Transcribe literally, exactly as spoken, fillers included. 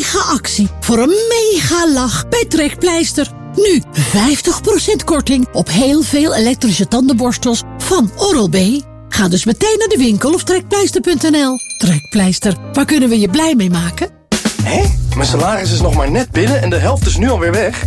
mega actie voor een mega lach bij Trekpleister. Nu vijftig procent korting op heel veel elektrische tandenborstels van Oral-B. Ga dus meteen naar de winkel of trekpleister punt n l. Trekpleister, waar kunnen we je blij mee maken? Hé, mijn salaris is nog maar net binnen en de helft is nu alweer weg.